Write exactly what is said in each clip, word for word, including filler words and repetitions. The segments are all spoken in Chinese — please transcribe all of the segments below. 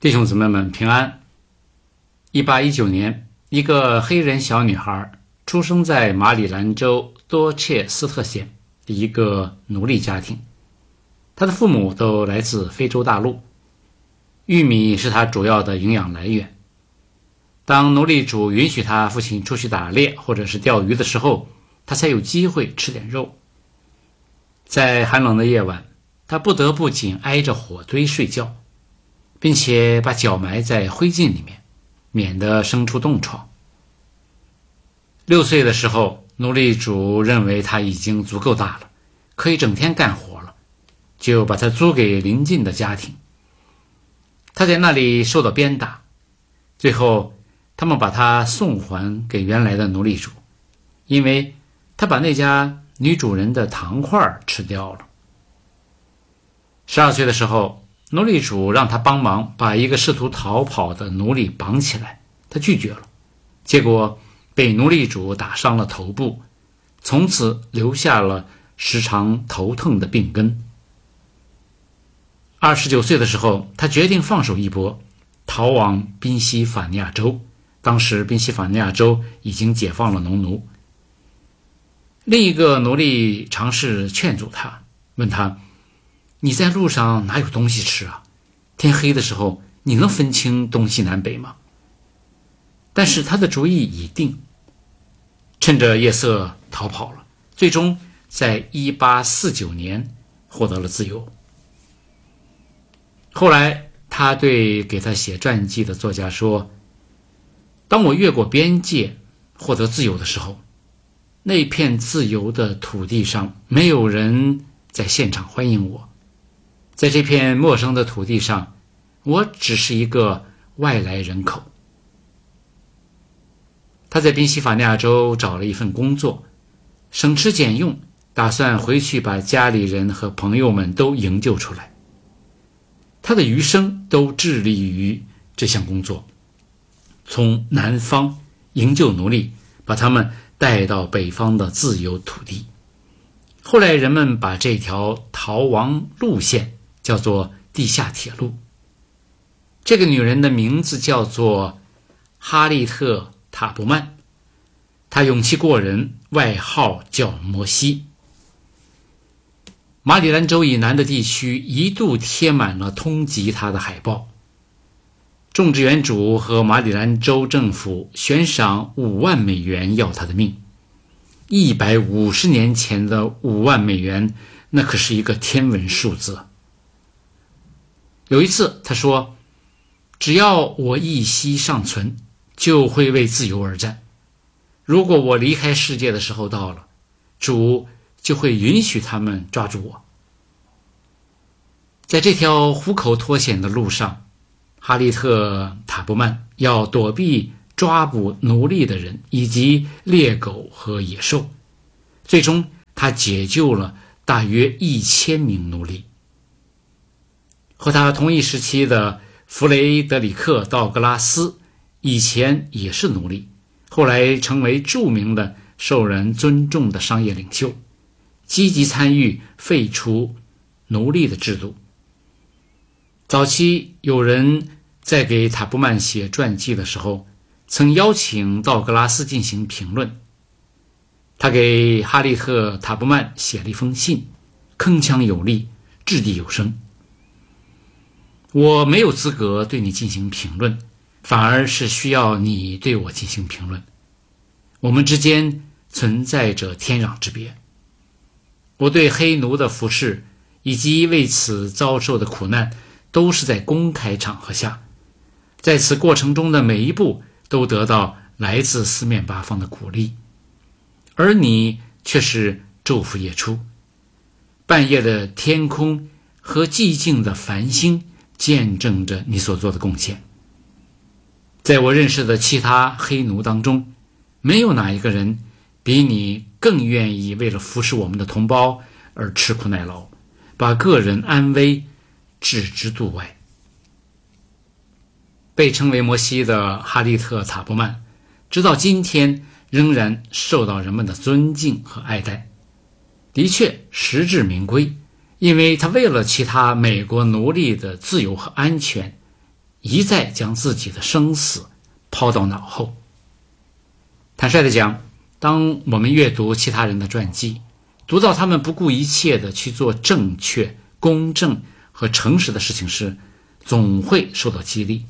弟兄姊妹们平安。一八一九年，一个黑人小女孩出生在马里兰州多切斯特县的一个奴隶家庭，她的父母都来自非洲大陆，玉米是她主要的营养来源。当奴隶主允许她父亲出去打猎或者是钓鱼的时候，她才有机会吃点肉。在寒冷的夜晚，她不得不紧挨着火堆睡觉，并且把脚埋在灰烬里面，免得生出冻疮。六岁的时候，奴隶主认为他已经足够大了，可以整天干活了，就把他租给邻近的家庭。他在那里受到鞭打，最后他们把他送还给原来的奴隶主，因为他把那家女主人的糖块吃掉了。十二岁的时候，奴隶主让他帮忙把一个试图逃跑的奴隶绑起来，他拒绝了，结果被奴隶主打伤了头部，从此留下了时常头疼的病根。二十九岁的时候，他决定放手一搏，逃往宾夕法尼亚州。当时宾夕法尼亚州已经解放了农奴。另一个奴隶尝试劝阻他，问他，你在路上哪有东西吃啊？天黑的时候你能分清东西南北吗？但是他的主意已定，趁着夜色逃跑了，最终在一八四九年获得了自由。后来他对给他写传记的作家说，当我越过边界获得自由的时候，那片自由的土地上没有人在现场欢迎我，在这片陌生的土地上，我只是一个外来人口。他在宾夕法尼亚州找了一份工作，省吃俭用，打算回去把家里人和朋友们都营救出来。他的余生都致力于这项工作，从南方营救奴隶，把他们带到北方的自由土地。后来人们把这条逃亡路线叫做地下铁路。这个女人的名字叫做哈利特·塔布曼，她勇气过人，外号叫摩西。马里兰州以南的地区一度贴满了通缉她的海报。种植园主和马里兰州政府悬赏五万美元要她的命。一百五十年前的五万美元，那可是一个天文数字。有一次他说，只要我一息尚存，就会为自由而战。如果我离开世界的时候到了，主就会允许他们抓住我。在这条虎口脱险的路上，哈利特·塔布曼要躲避抓捕奴隶的人以及猎狗和野兽，最终他解救了大约一千名奴隶。和他同一时期的弗雷德里克·道格拉斯以前也是奴隶，后来成为著名的受人尊重的商业领袖，积极参与废除奴隶的制度。早期有人在给塔布曼写传记的时候，曾邀请道格拉斯进行评论。他给哈利特·塔布曼写了一封信，铿锵有力，掷地有声。我没有资格对你进行评论，反而是需要你对我进行评论。我们之间存在着天壤之别。我对黑奴的服侍以及为此遭受的苦难，都是在公开场合下，在此过程中的每一步都得到来自四面八方的鼓励，而你却是昼伏夜出。半夜的天空和寂静的繁星见证着你所做的贡献。在我认识的其他黑奴当中，没有哪一个人比你更愿意为了服侍我们的同胞而吃苦耐劳，把个人安危置之度外。被称为摩西的哈利特·塔布曼，直到今天仍然受到人们的尊敬和爱戴，的确实至名归，因为他为了其他美国奴隶的自由和安全， 一再将自己的生死抛到脑后。坦率地讲，当我们阅读其他人的传记，读到他们不顾一切地去做正确、公正和诚实的事情时，总会受到激励。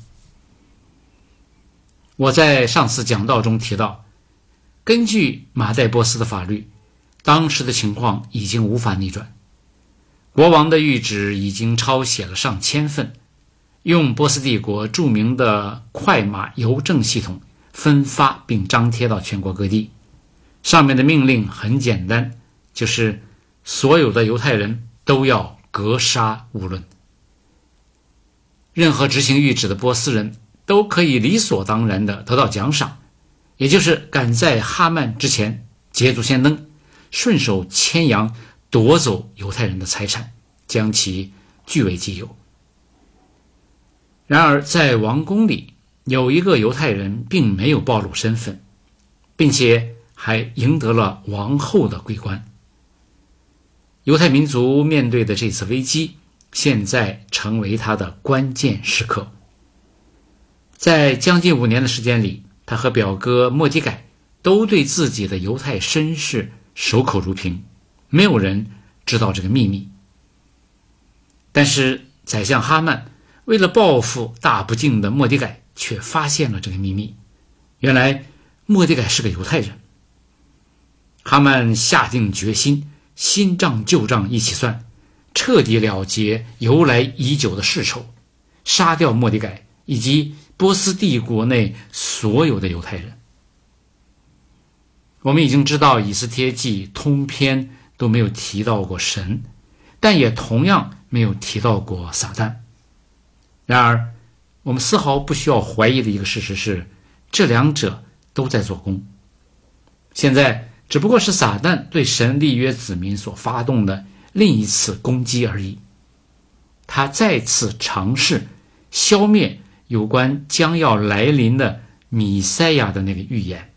我在上次讲道中提到，根据马代波斯的法律，当时的情况已经无法逆转。国王的谕旨已经抄写了上千份，用波斯帝国著名的快马邮政系统分发并张贴到全国各地。上面的命令很简单，就是所有的犹太人都要格杀勿论。任何执行谕旨的波斯人都可以理所当然地得到奖赏，也就是赶在哈曼之前捷足先登，顺手牵羊夺走犹太人的财产，将其据为己有。然而在王宫里，有一个犹太人并没有暴露身份，并且还赢得了王后的桂冠。犹太民族面对的这次危机，现在成为他的关键时刻。在将近五年的时间里，他和表哥末底改都对自己的犹太身世守口如瓶，没有人知道这个秘密。但是宰相哈曼为了报复大不敬的末底改，却发现了这个秘密。原来末底改是个犹太人。哈曼下定决心，新账旧账一起算，彻底了结由来已久的世仇，杀掉末底改以及波斯帝国内所有的犹太人。我们已经知道以斯帖记通篇都没有提到过神，但也同样没有提到过撒旦。然而我们丝毫不需要怀疑的一个事实是，这两者都在做工。现在只不过是撒旦对神立约子民所发动的另一次攻击而已。他再次尝试消灭有关将要来临的弥赛亚的那个预言。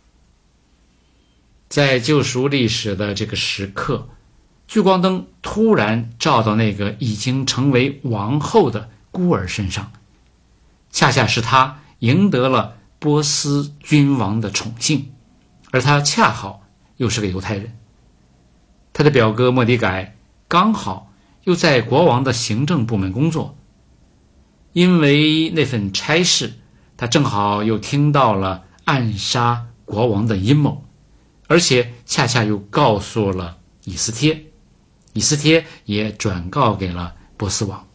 在救赎历史的这个时刻，聚光灯突然照到那个已经成为王后的孤儿身上，恰恰是他赢得了波斯君王的宠幸，而他恰好又是个犹太人。他的表哥末底改刚好又在国王的行政部门工作，因为那份差事，他正好又听到了暗杀国王的阴谋，而且恰恰又告诉了以斯帖，以斯帖也转告给了波斯王。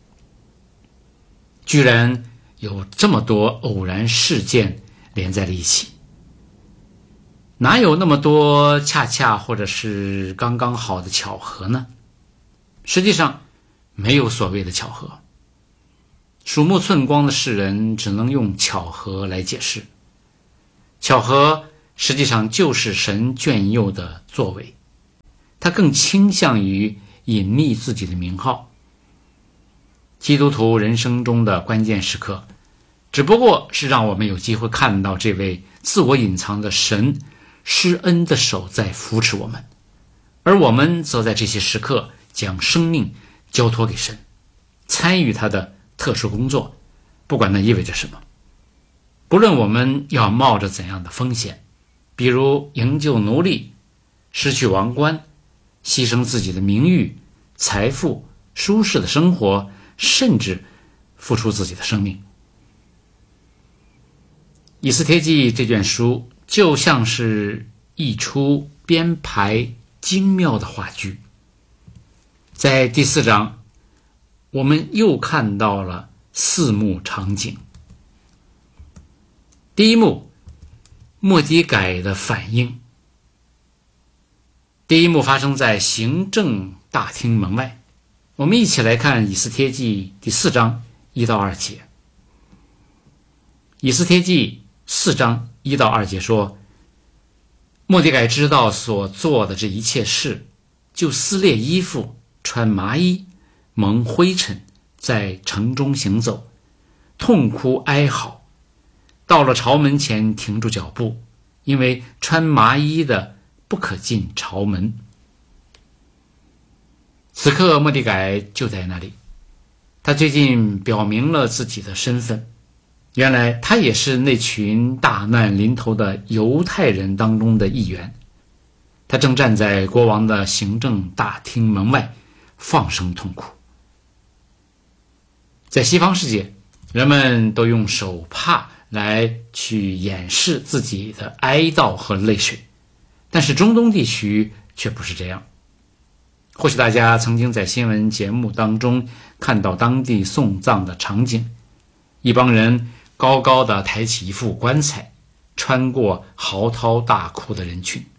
居然有这么多偶然事件连在了一起，哪有那么多恰恰或者是刚刚好的巧合呢？实际上没有所谓的巧合，鼠目寸光的世人只能用巧合来解释。巧合实际上就是神眷佑的作为，他更倾向于隐匿自己的名号。基督徒人生中的关键时刻，只不过是让我们有机会看到这位自我隐藏的神施恩的手在扶持我们，而我们则在这些时刻将生命交托给神，参与他的特殊工作，不管那意味着什么。不论我们要冒着怎样的风险，比如营救奴隶、失去王冠、牺牲自己的名誉、财富、舒适的生活，甚至付出自己的生命。以斯帖记这卷书就像是一出编排精妙的话剧。在第四章，我们又看到了四幕场景。第一幕，末底改的反应。第一幕发生在行政大厅门外。我们一起来看以斯帖记第四章一到二节。以斯帖记四章一到二节说，末底改知道所做的这一切事，就撕裂衣服，穿麻衣，蒙灰尘，在城中行走，痛哭哀嚎，到了朝门前停住脚步，因为穿麻衣的不可进朝门。此刻末底改就在那里， 他最近表明了自己的身份，原来他也是那群大难临头的犹太人当中的一员。他正站在国王的行政大厅门外放声痛哭。在西方世界，人们都用手帕来去掩饰自己的哀悼和泪水，但是中东地区却不是这样。或许大家曾经在新闻节目当中看到当地送葬的场景，一帮人高高的抬起一副棺材，穿过嚎啕大哭的人群。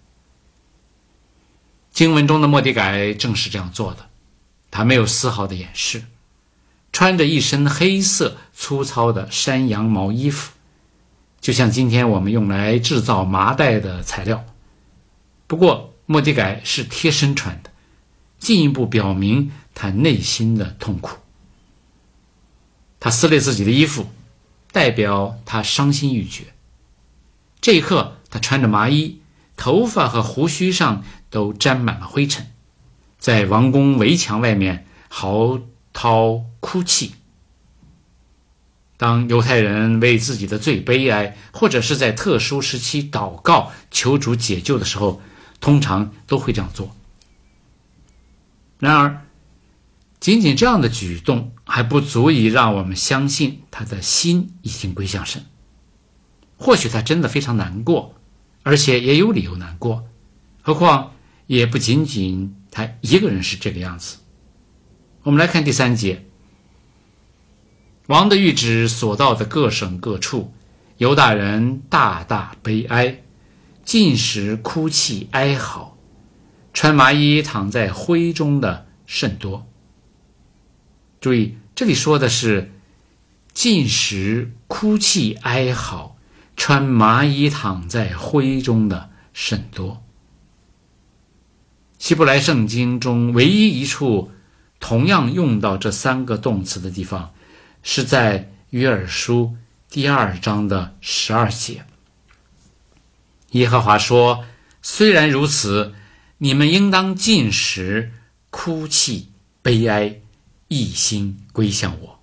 经文中的末底改正是这样做的，他没有丝毫的掩饰，穿着一身黑色粗糙的山羊毛衣服，就像今天我们用来制造麻袋的材料。不过末底改是贴身穿的，进一步表明他内心的痛苦。他撕裂自己的衣服，代表他伤心欲绝。这一刻，他穿着麻衣，头发和胡须上都沾满了灰尘，在王宫围墙外面嚎啕哭泣。当犹太人为自己的罪悲哀，或者是在特殊时期祷告求主解救的时候，通常都会这样做。然而仅仅这样的举动还不足以让我们相信他的心已经归向神。或许他真的非常难过，而且也有理由难过，何况也不仅仅他一个人是这个样子。我们来看第三节，王的谕旨所到的各省各处，犹大人大大悲哀，尽食哭泣哀嚎，穿麻衣躺在灰中的甚多。注意，这里说的是尽食哭泣哀嚎，穿麻衣躺在灰中的甚多。希伯来圣经中唯一一处同样用到这三个动词的地方，是在约珥书第二章的十二节。耶和华说，虽然如此，你们应当禁食哭泣悲哀，一心归向我。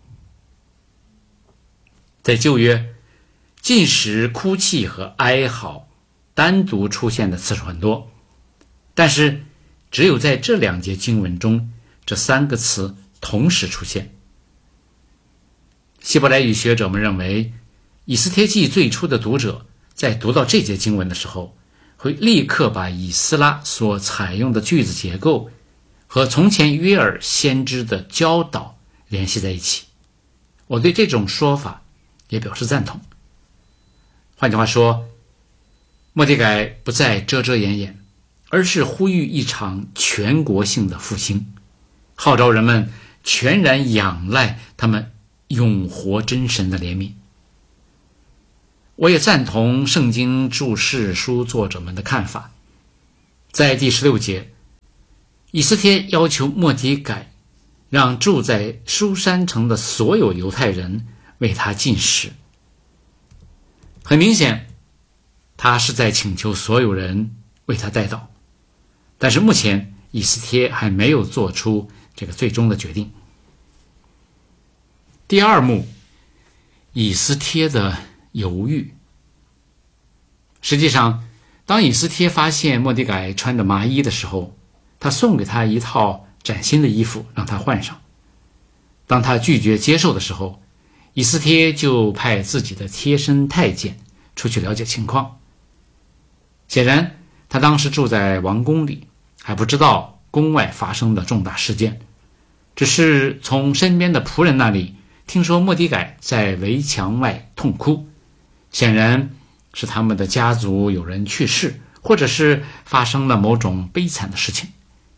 在旧约，禁食哭泣和哀嚎单独出现的次数很多，但是只有在这两节经文中，这三个词同时出现。希伯来语学者们认为，以斯帖记最初的读者在读到这节经文的时候，会立刻把以斯拉所采用的句子结构和从前约珥先知的教导联系在一起。我对这种说法也表示赞同。换句话说，末底改不再遮遮掩掩，而是呼吁一场全国性的复兴，号召人们全然仰赖他们永活真神的怜悯。我也赞同圣经注释书作者们的看法。在第十六节，以斯帖要求末底改让住在书珊城的所有犹太人为他禁食。很明显，他是在请求所有人为他代祷，但是目前以斯帖还没有做出这个最终的决定。第二幕，以斯帖的犹豫。实际上，当以斯帖发现末底改穿着麻衣的时候，他送给他一套崭新的衣服让他换上。当他拒绝接受的时候，以斯帖就派自己的贴身太监出去了解情况。显然他当时住在王宫里，还不知道宫外发生的重大事件，只是从身边的仆人那里听说末底改在围墙外痛哭，显然是他们的家族有人去世，或者是发生了某种悲惨的事情。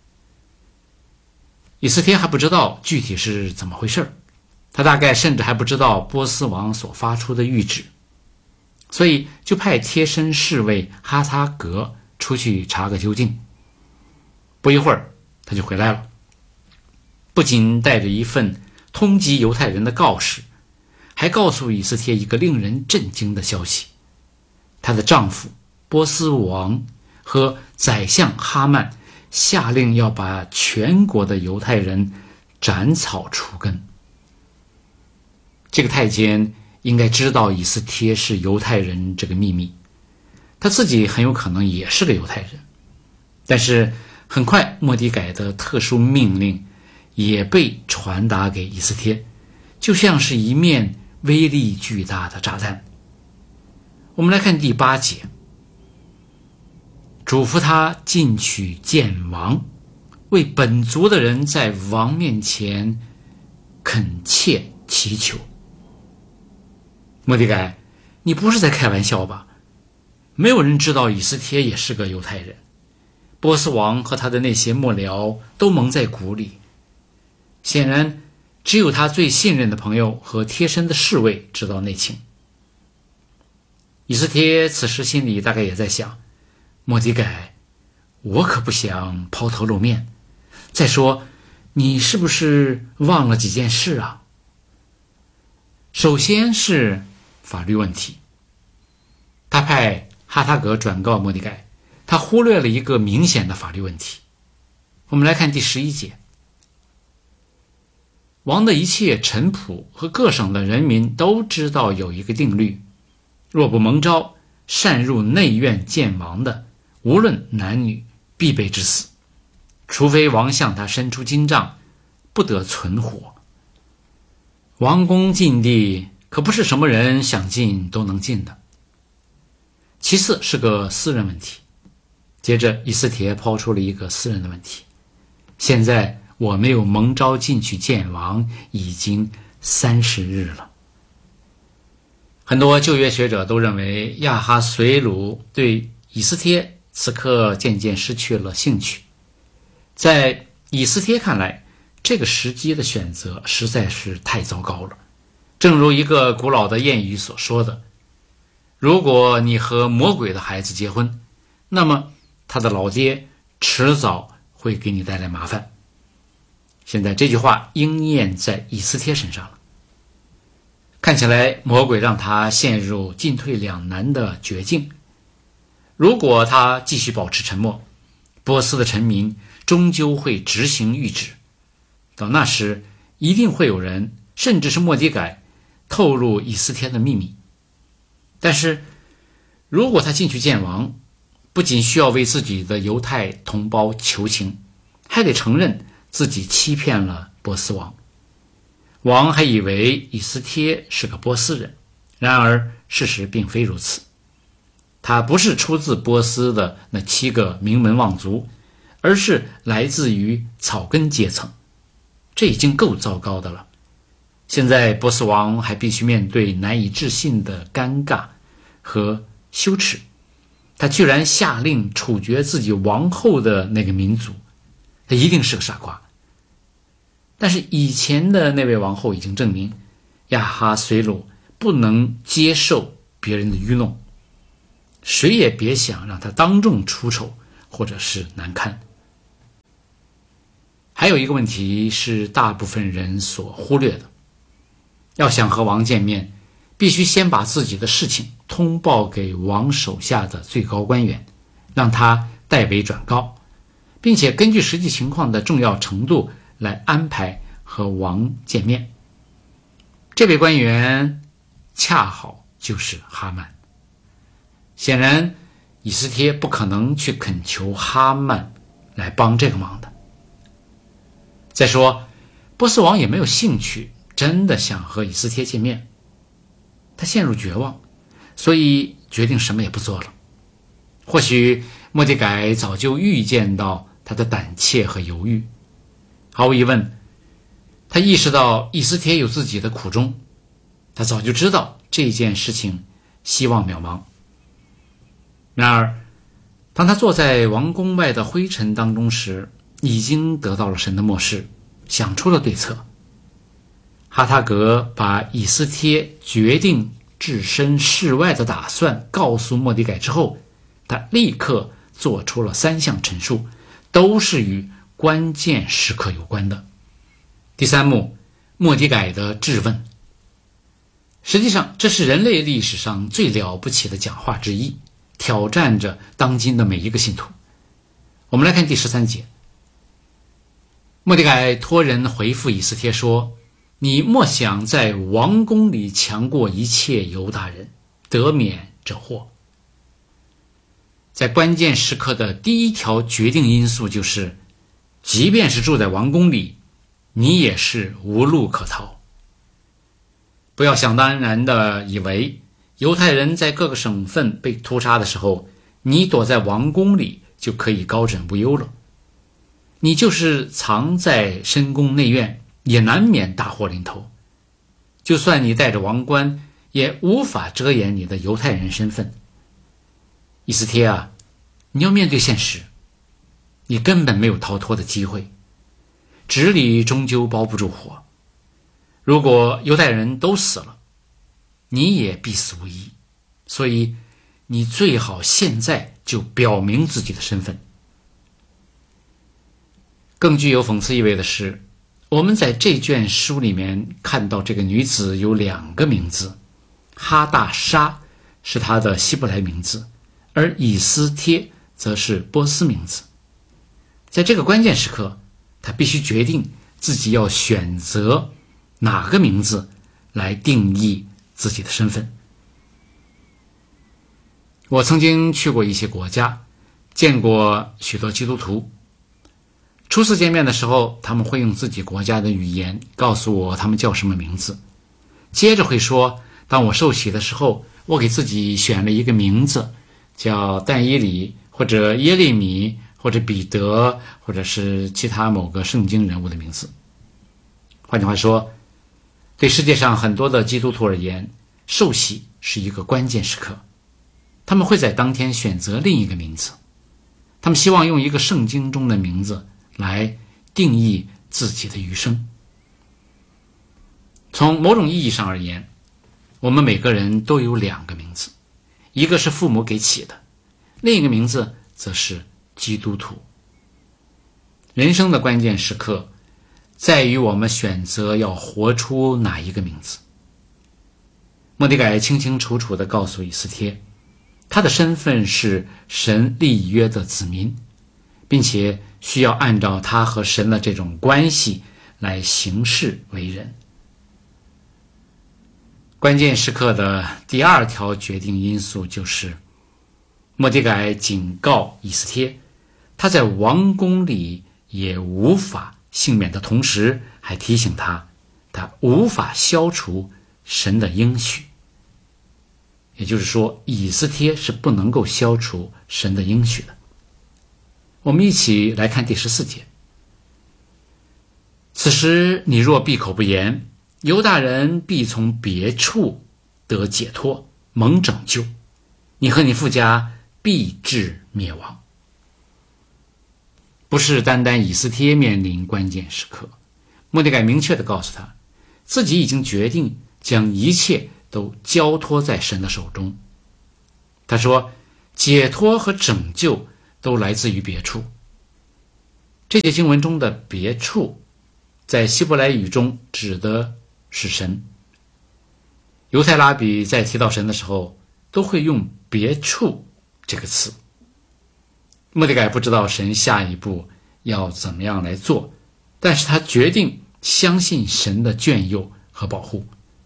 以斯帖还不知道具体是怎么回事，他大概甚至还不知道波斯王所发出的谕旨，所以就派贴身侍卫哈他格出去查个究竟。不一会儿他就回来了，不仅带着一份通缉犹太人的告示，还告诉以斯帖一个令人震惊的消息：她的丈夫波斯王和宰相哈曼下令要把全国的犹太人斩草除根。 这个太监应该知道以斯帖是犹太人这个秘密，他自己很有可能也是个犹太人。但是很快末底改的特殊命令也被传达给以斯帖，就像是一面威力巨大的炸弹。我们来看第八节，嘱咐他进去见王，为本族的人在王面前恳切祈求。末底改，你不是在开玩笑吧？没有人知道以斯帖也是个犹太人，波斯王和他的那些幕僚都蒙在鼓里，显然只有他最信任的朋友和贴身的侍卫知道内情。以斯帖此时心里大概也在想，末底改，我可不想抛头露面，再说你是不是忘了几件事啊？首先是法律问题，他派哈塔格转告末底改，他忽略了一个明显的法律问题。我们来看第十一节，王的一切臣仆和各省的人民都知道有一个定律，若不蒙召，擅入内院见王的，无论男女，必被致死，除非王向他伸出金杖，不得存活。王宫禁地可不是什么人想进都能进的。其次是个私人问题，接着以斯帖抛出了一个私人的问题，现在我没有蒙召进去见王已经三十日了。很多旧约学者都认为亚哈随鲁对以斯帖此刻渐渐失去了兴趣。在以斯帖看来，这个时机的选择实在是太糟糕了。正如一个古老的谚语所说的，如果你和魔鬼的孩子结婚，那么他的老爹迟早会给你带来麻烦。现在这句话应验在以斯帖身上了。看起来魔鬼让他陷入进退两难的绝境。如果他继续保持沉默，波斯的臣民终究会执行谕旨，到那时一定会有人，甚至是末底改，透露以斯帖的秘密。但是如果他进去见王，不仅需要为自己的犹太同胞求情，还得承认自己欺骗了波斯王。王还以为以斯帖是个波斯人，然而事实并非如此。他不是出自波斯的那七个名门望族，而是来自于草根阶层，这已经够糟糕的了。现在波斯王还必须面对难以置信的尴尬和羞耻，他居然下令处决自己王后的那个民族，他一定是个傻瓜。但是以前的那位王后已经证明，亚哈随鲁不能接受别人的愚弄，谁也别想让他当众出丑或者是难堪。还有一个问题是大部分人所忽略的，要想和王见面，必须先把自己的事情通报给王手下的最高官员，让他代为转告，并且根据实际情况的重要程度来安排和王见面。这位官员恰好就是哈曼。显然以斯帖不可能去恳求哈曼来帮这个忙的。再说波斯王也没有兴趣真的想和以斯帖见面，他陷入绝望，所以决定什么也不做了。或许末底改早就预见到他的胆怯和犹豫，毫无疑问，他意识到以斯帖有自己的苦衷，他早就知道这件事情希望渺茫。然而当他坐在王宫外的灰尘当中时，已经得到了神的默示，想出了对策。哈塔格把以斯帖决定置身事外的打算告诉末底改之后，他立刻做出了三项陈述，都是与关键时刻有关的。第三幕，末底改的质问。实际上这是人类历史上最了不起的讲话之一，挑战着当今的每一个信徒。我们来看第十三节，末底改托人回复以斯帖说， 你莫想在王宫里强过一切犹大人，得免这祸。在关键时刻的第一条决定因素就是，即便是住在王宫里，你也是无路可逃。不要想当然的以为犹太人在各个省份被屠杀的时候，你躲在王宫里就可以高枕无忧了。你就是藏在深宫内院，也难免大祸临头。就算你戴着王冠，也无法遮掩你的犹太人身份。以斯帖啊，你要面对现实，你根本没有逃脱的机会。纸里终究包不住火，如果犹太人都死了，你也必死无疑。所以你最好现在就表明自己的身份。更具有讽刺意味的是，我们在这卷书里面看到这个女子有两个名字，哈大沙是她的希伯来名字，而以斯帖则是波斯名字。在这个关键时刻，她必须决定自己要选择哪个名字来定义自己的身份。我曾经去过一些国家，见过许多基督徒。初次见面的时候，他们会用自己国家的语言告诉我他们叫什么名字，接着会说，当我受洗的时候，我给自己选了一个名字，叫但以理，或者耶利米，或者彼得，或者是其他某个圣经人物的名字。换句话说，对世界上很多的基督徒而言，受洗是一个关键时刻。他们会在当天选择另一个名字，他们希望用一个圣经中的名字来定义自己的余生。从某种意义上而言，我们每个人都有两个名字，一个是父母给起的，另一个名字则是基督徒。人生的关键时刻在于我们选择要活出哪一个名字。末底改清清楚楚地告诉以斯帖，他的身份是神立约的子民，并且需要按照他和神的这种关系来行事为人。关键时刻的第二条决定因素就是，末底改警告以斯帖，他在王宫里也无法幸免的同时，还提醒他，他无法消除神的应许。也就是说，以斯帖是不能够消除神的应许的。我们一起来看第十四节。此时你若闭口不言，犹大人必从别处得解脱，蒙拯救，你和你父家必至灭亡。不是单单以斯帖面临关键时刻，末底改明确地告诉他，自己已经决定将一切都交托在神的手中。他说，解脱和拯救都来自于别处。这节经文中的别处，在希伯来语中指的是神。犹太拉比在提到神的时候，都会用别处这个词。末底改不知道神下一步要怎么样来做，但是他决定相信神的眷佑和保护。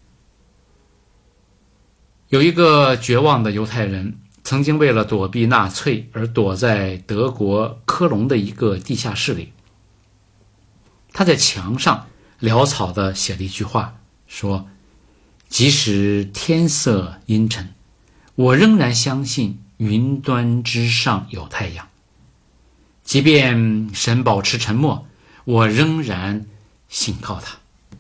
有一个绝望的犹太人，曾经为了躲避纳粹而躲在德国科隆的一个地下室里。他在墙上潦草地写了一句话，说，即使天色阴沉，我仍然相信云端之上有太阳。即便神保持沉默，我仍然信靠他。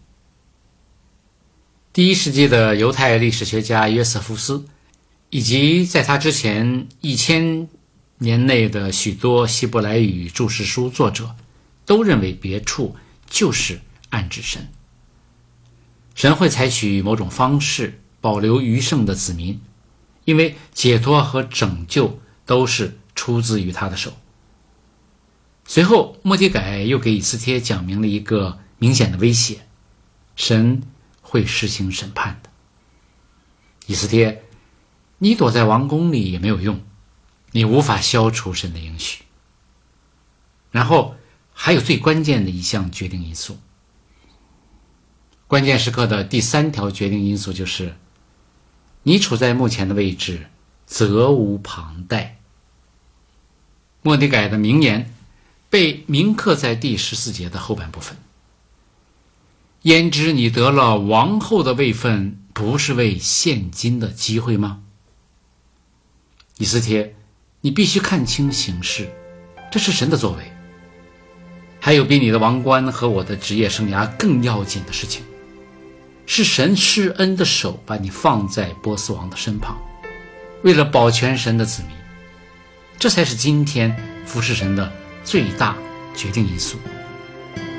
第一世纪的犹太历史学家约瑟夫斯，以及在他之前一千年内的许多希伯来语注释书作者，都认为别处就是暗指神。神会采取某种方式保留余剩的子民，因为解脱和拯救都是出自于他的手。随后末底改又给以斯帖讲明了一个明显的威胁，神会实行审判的。以斯帖，你躲在王宫里也没有用，你无法消除神的应许。然后还有最关键的一项决定因素， 关键时刻的第三条决定因素就是，你处在目前的位置，责无旁贷。莫迪改的名言被铭刻在第十四节的后半部分。焉知你得了王后的位分，不是为现今的机会吗？以斯帖，你必须看清形势，这是神的作为。还有比你的王冠和我的职业生涯更要紧的事情，是神施恩的手把你放在波斯王的身旁，为了保全神的子民，这才是今天服侍神的最大决定因素。